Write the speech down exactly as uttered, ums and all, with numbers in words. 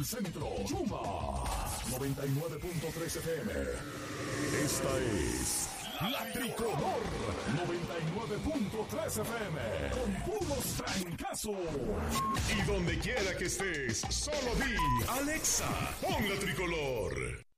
del centro. Chuma noventa y nueve punto tres F M. Esta es La Tricolor noventa y nueve punto tres F M. Con puros trancazos. Y donde quiera que estés, solo di Alexa, pon La Tricolor.